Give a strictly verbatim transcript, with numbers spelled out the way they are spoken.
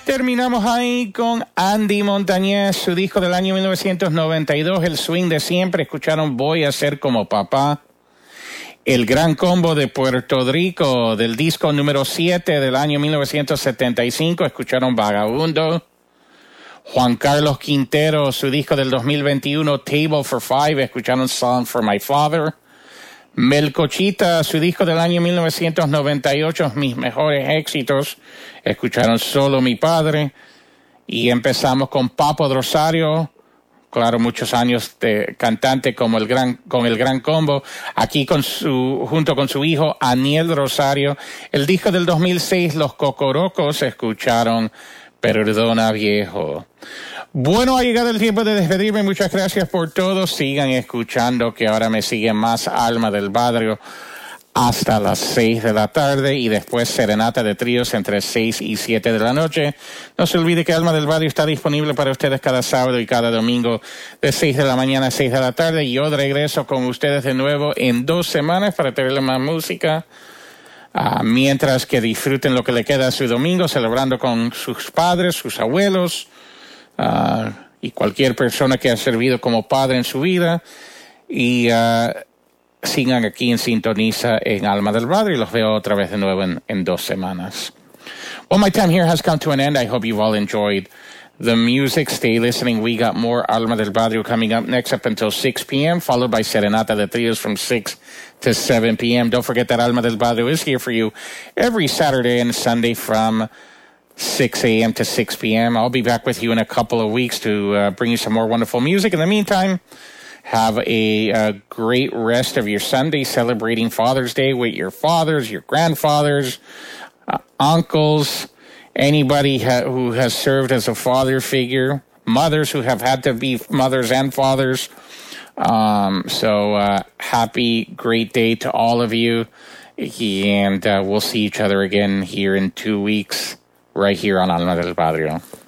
Terminamos ahí con Andy Montañez, su disco del año mil novecientos noventa y dos, El Swing de Siempre. Escucharon Voy a Ser Como Papá. El Gran Combo de Puerto Rico, del disco número siete del año mil novecientos setenta y cinco. Escucharon Vagabundo. Juan Carlos Quintero, su disco del dos mil veintiuno, Table for Five. Escucharon Song for My Father. Melcochita, su disco del año mil novecientos noventa y ocho, Mis Mejores Éxitos. Escucharon Solo Mi Padre. Y empezamos con Papo Rosario, claro, muchos años de cantante como el gran, con el Gran Combo, aquí con su, junto con su hijo Aniel Rosario. El disco del dos mil seis, Los Cocorocos. Escucharon Perdona Viejo. Bueno, ha llegado el tiempo de despedirme. Muchas gracias por todo. Sigan escuchando, que ahora me sigue más Alma del Barrio hasta las seis de la tarde y después Serenata de Tríos entre seis y siete de la noche. No se olvide que Alma del Barrio está disponible para ustedes cada sábado y cada domingo de seis de la mañana a seis de la tarde. Yo regreso con ustedes de nuevo en dos semanas para tenerle más música. Uh, mientras que disfruten lo que le queda a su domingo, celebrando con sus padres, sus abuelos, uh, y cualquier persona que ha servido como padre en su vida. Y uh, sigan aquí en Sintoniza en Alma del Barrio y los veo otra vez de nuevo en, en dos semanas. Well, my time here has come to an end. I hope you've all enjoyed the music. Stay listening. We got more Alma del Barrio coming up next up until six p.m., followed by Serenata de Trios from six to seven p.m. Don't forget that Alma del Barrio is here for you every Saturday and Sunday from six a.m. to six p.m. I'll be back with you in a couple of weeks to uh, bring you some more wonderful music. In the meantime, have a, a great rest of your Sunday, celebrating Father's Day with your fathers, your grandfathers, uh, uncles, anybody ha- who has served as a father figure, mothers who have had to be mothers and fathers. Um, so uh, happy, great day to all of you. And uh, we'll see each other again here in two weeks, right here on Alma del Barrio.